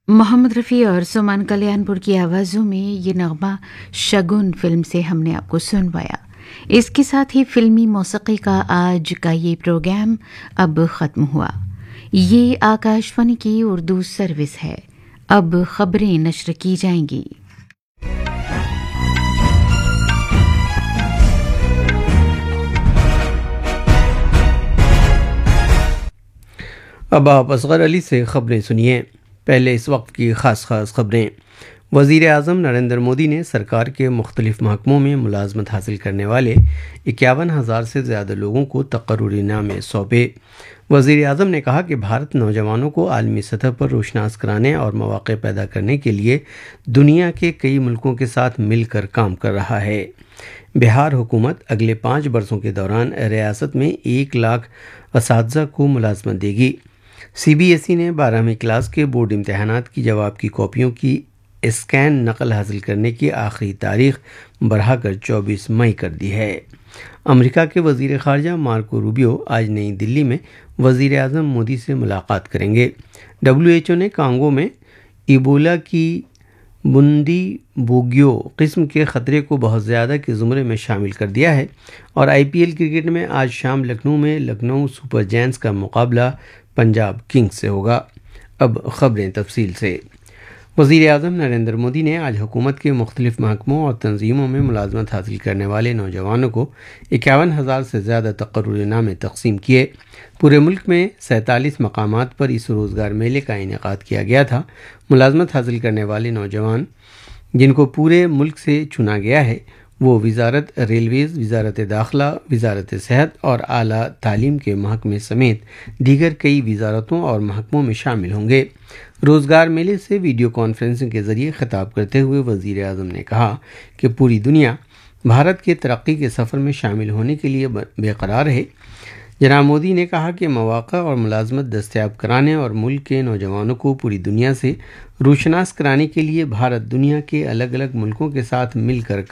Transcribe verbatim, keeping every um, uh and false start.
محمد رفیع اور سمان کلیانپور کی آوازوں میں یہ نغمہ شگن فلم سے ہم نے آپ کو سنوایا۔ اس کے ساتھ ہی فلمی موسیقی کا آج کا یہ پروگرام اب ختم ہوا۔ یہ آکاش وانی کی اردو سروس ہے۔ اب خبریں نشر کی جائیں گی۔ اب آپ اصغر علی سے خبریں سنیے۔ پہلے اس وقت کی خاص خاص خبریں۔ وزیر اعظم نریندر مودی نے سرکار کے مختلف محکموں میں ملازمت حاصل کرنے والے اکیاون ہزار سے زیادہ لوگوں کو تقرری نامے سونپے۔ وزیر اعظم نے کہا کہ بھارت نوجوانوں کو عالمی سطح پر روشناس کرانے اور مواقع پیدا کرنے کے لیے دنیا کے کئی ملکوں کے ساتھ مل کر کام کر رہا ہے۔ بہار حکومت اگلے پانچ برسوں کے دوران ریاست میں ایک لاکھ اساتذہ کو ملازمت دے گی۔ سی بی ایس ای نے بارہویں کلاس کے بورڈ امتحانات کی جواب کی کاپیوں کی اسکین نقل حاصل کرنے کی آخری تاریخ بڑھا کر چوبیس مئی کر دی ہے۔ امریکہ کے وزیر خارجہ مارکو روبیو آج نئی دلی میں وزیر اعظم مودی سے ملاقات کریں گے۔ ڈبلیو ایچ او نے کانگو میں ایبولا کی بندی بوگیو قسم کے خطرے کو بہت زیادہ کے زمرے میں شامل کر دیا ہے، اور آئی پی ایل کرکٹ میں آج شام لکھنؤ میں لکھنؤ سپر جائنٹس کا مقابلہ پنجاب کنگز سے ہوگا۔ اب خبریں تفصیل سے۔ وزیر اعظم نریندر مودی نے آج حکومت کے مختلف محکموں اور تنظیموں میں ملازمت حاصل کرنے والے نوجوانوں کو اکیاون ہزار سے زیادہ تقرری نامے تقسیم کیے۔ پورے ملک میں سینتالیس مقامات پر اس روزگار میلے کا انعقاد کیا گیا تھا۔ ملازمت حاصل کرنے والے نوجوان جن کو پورے ملک سے چنا گیا ہے وہ وزارت ریلویز، وزارت داخلہ، وزارت صحت اور اعلیٰ تعلیم کے محکمے سمیت دیگر کئی وزارتوں اور محکموں میں شامل ہوں گے۔ روزگار میلے سے ویڈیو کانفرنسنگ کے ذریعے خطاب کرتے ہوئے وزیر اعظم نے کہا کہ پوری دنیا بھارت کے ترقی کے سفر میں شامل ہونے کے لیے بے قرار ہے۔ جناب مودی نے کہا کہ مواقع اور ملازمت دستیاب کرانے اور ملک کے نوجوانوں کو پوری دنیا سے روشناس کرانے کے لیے بھارت دنیا کے الگ الگ ملکوں کے ساتھ مل کر